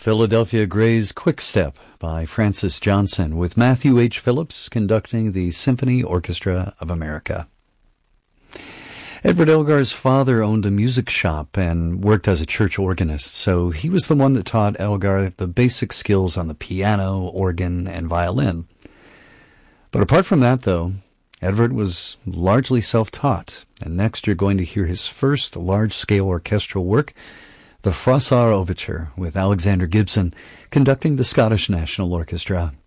Philadelphia Gray's Quick Step by Francis Johnson, with Matthew H. Phillips conducting the Symphony Orchestra of America. Edward Elgar's father owned a music shop and worked as a church organist, so he was the one that taught Elgar the basic skills on the piano, organ, and violin. But apart from that, though, Edward was largely self-taught, and next you're going to hear his first large-scale orchestral work, the Froissart Overture, with Alexander Gibson conducting the Scottish National Orchestra.